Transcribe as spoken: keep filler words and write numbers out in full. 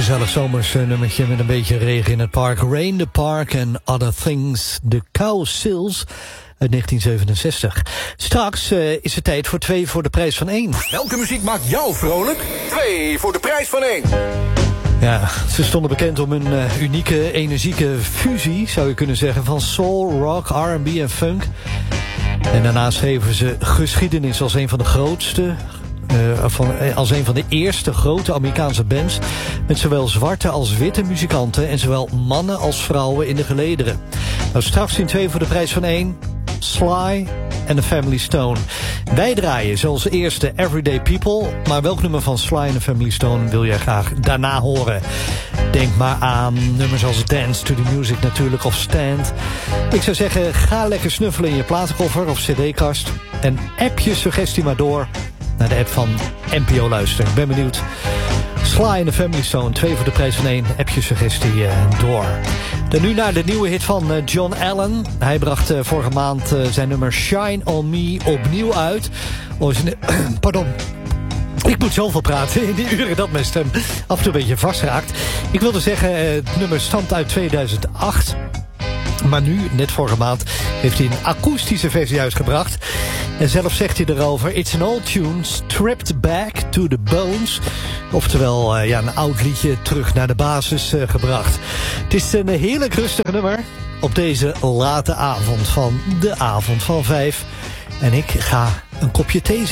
gezellig zomers nummertje met een beetje regen in het park. Rain the Park and Other Things. The Cow Sills uit negentien zevenenzestig. Straks uh, is het tijd voor twee voor de prijs van één. Welke muziek maakt jou vrolijk? Twee voor de prijs van één. Ja, ze stonden bekend om hun uh, unieke, energieke fusie, zou je kunnen zeggen, van soul, rock, R en B en funk. En daarna schreven ze geschiedenis als een van de grootste... Uh, van, als een van de eerste grote Amerikaanse bands... met zowel zwarte als witte muzikanten... en zowel mannen als vrouwen in de gelederen. Nou, straks in twee voor de prijs van één... Sly en The Family Stone. Wij draaien zoals eerste Everyday People... maar welk nummer van Sly en The Family Stone wil jij graag daarna horen? Denk maar aan nummers als Dance to the Music natuurlijk of Stand. Ik zou zeggen, ga lekker snuffelen in je platenkoffer of cd-kast... en app je suggestie maar door... naar de app van N P O Luister. Ik ben benieuwd. Sly en The Family Stone, twee voor de prijs van één. App je suggestie uh, door. Dan nu naar de nieuwe hit van uh, John Allen. Hij bracht uh, vorige maand uh, zijn nummer Shine On Me opnieuw uit. Origine- Pardon. Ik moet zoveel praten in die uren dat mijn stem af en toe een beetje vastraakt. Ik wilde zeggen, uh, het nummer stamt uit tweeduizend acht... Maar nu, net vorige maand, heeft hij een akoestische versie uitgebracht. En zelf zegt hij erover... It's an old tune, stripped back to the bones. Oftewel, uh, ja, een oud liedje terug naar de basis uh, gebracht. Het is een heerlijk rustig nummer op deze late avond van de avond van vijf. En ik ga een kopje thee